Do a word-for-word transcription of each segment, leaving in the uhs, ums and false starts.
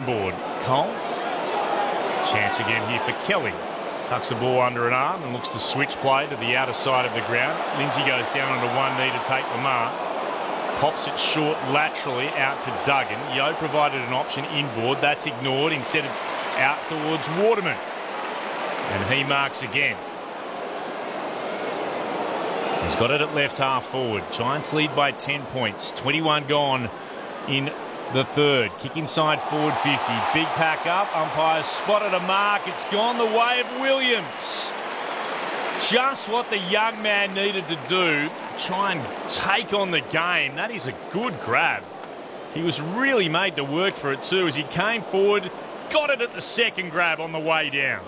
board. Cole. Chance again here for Kelly. Tucks the ball under an arm and looks to switch play to the outer side of the ground. Lindsay goes down onto one knee to take the mark. Pops it short laterally out to Duggan. Yeo provided an option inboard. That's ignored. Instead it's out towards Waterman. And he marks again. He's got it at left half forward. Giants lead by ten points. twenty-one gone in the third. Kick inside forward fifty. Big pack up. Umpires spotted a mark. It's gone the way of Williams. Just what the young man needed to do. Try and take on the game. That is a good grab. He was really made to work for it too as he came forward. Got it at the second grab on the way down.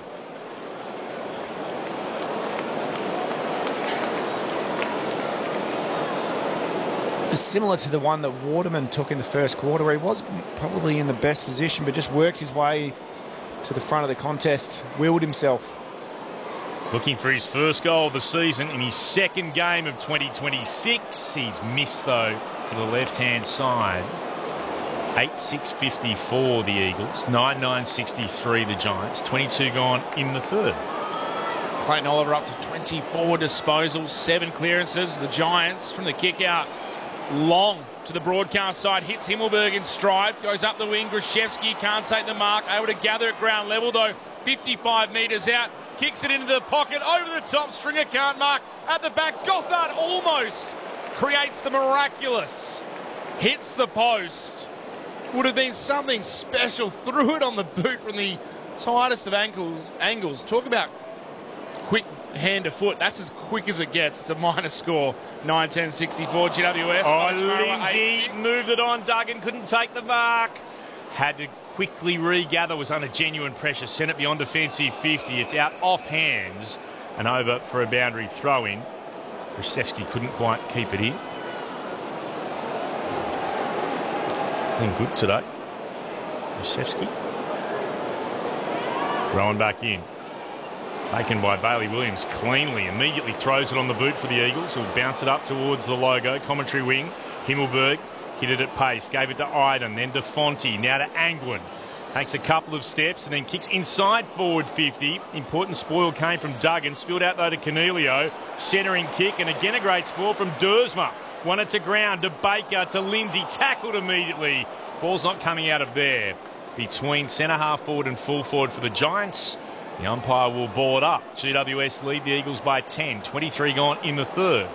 Similar to the one that Waterman took in the first quarter, where he was probably in the best position, but just worked his way to the front of the contest, willed himself. Looking for his first goal of the season in his second game of twenty twenty-six. He's missed, though, to the left-hand side. eight six fifty-four, the Eagles. nine nine sixty-three, the Giants. twenty-two gone in the third. Clayton Oliver up to twenty-four disposals, seven clearances. The Giants from the kick-out. Long to the broadcast side, hits Himmelberg in stride, goes up the wing. Grashevsky can't take the mark, able to gather at ground level though, fifty-five metres out, kicks it into the pocket, over the top, Stringer can't mark, at the back, Gothard almost creates the miraculous, hits the post, would have been something special, threw it on the boot from the tightest of ankles, angles. Talk about quick hand to foot. That's as quick as it gets. It's a minor score. nine ten sixty-four G W S. Oh, Lindsay moved it on. Duggan couldn't take the mark. Had to quickly regather. Was under genuine pressure. Sent it beyond defensive fifty. It's out off hands and over for a boundary throw-in. Grashevsky couldn't quite keep it in. Been good today. Grashevsky. Throwing back in. Taken by Bailey Williams cleanly. Immediately throws it on the boot for the Eagles, who'll bounce it up towards the logo. Commentary wing. Himmelberg hit it at pace. Gave it to Iden, then to Fonte. Now to Angwin. Takes a couple of steps and then kicks inside forward fifty. Important spoil came from Duggan. Spilled out though to Cornelio. Centering kick and again a great spoil from Dersma. Won it to ground to Baker to Lindsay. Tackled immediately. Ball's not coming out of there. Between centre half forward and full forward for the Giants. The umpire will ball it up. G W S lead the Eagles by ten. twenty-three gone in the third.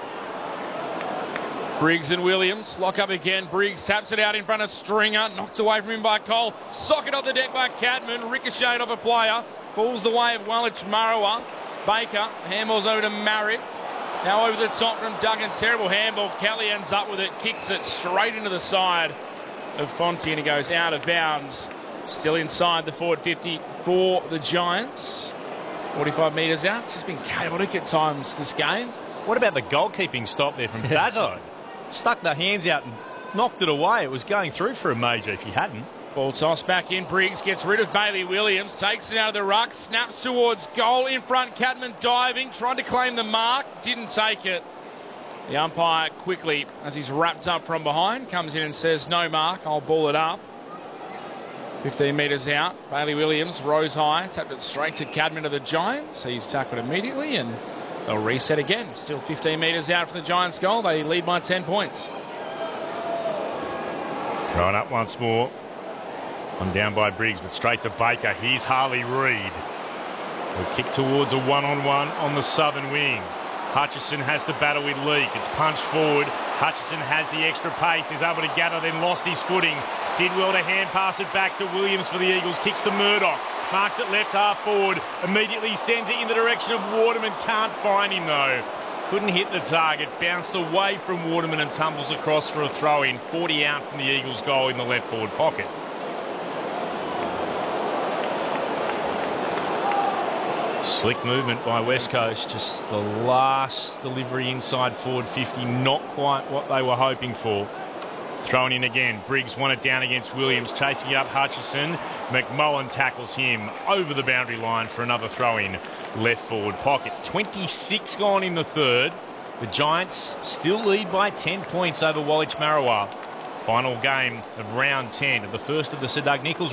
Briggs and Williams lock up again. Briggs taps it out in front of Stringer. Knocked away from him by Cole. Socket off the deck by Cadman. Ricocheted off a player. Falls the way of Walich Marawa. Baker handballs over to Marriott. Now over the top from Duggan. Terrible handball. Kelly ends up with it. Kicks it straight into the side of Fonte and he goes out of bounds. Still inside the forward fifty for the Giants. forty-five metres out. It's just been chaotic at times this game. What about the goalkeeping stop there from Bazzo? Stuck the hands out and knocked it away. It was going through for a major if he hadn't. Ball toss back in. Briggs gets rid of Bailey Williams. Takes it out of the ruck. Snaps towards goal in front. Cadman diving. Tried to claim the mark. Didn't take it. The umpire quickly, as he's wrapped up from behind, comes in and says, no mark. I'll ball it up. fifteen metres out. Bailey Williams rose high, tapped it straight to Cadman of the Giants. He's tackled immediately and they'll reset again. Still fifteen metres out for the Giants' goal. They lead by ten points. Throwing up once more. One down by Briggs, but straight to Baker. Here's Harley Reid. He'll kick towards a one-on-one on the southern wing. Hutchison has the battle with Leake. It's punched forward. Hutchison has the extra pace. Is able to gather, then lost his footing. Did well to hand pass it back to Williams for the Eagles. Kicks to Murdoch. Marks it left half forward. Immediately sends it in the direction of Waterman. Can't find him though. Couldn't hit the target. Bounced away from Waterman and tumbles across for a throw-in. forty out from the Eagles' goal in the left forward pocket. Slick movement by West Coast. Just the last delivery inside forward fifty. Not quite what they were hoping for. Thrown in again. Briggs won it down against Williams. Chasing it up Hutchison. McMullen tackles him over the boundary line for another throw-in left forward pocket. twenty-six gone in the third. The Giants still lead by ten points over Walich Marawa. Final game of round ten of the first of the Sir Doug Nicholls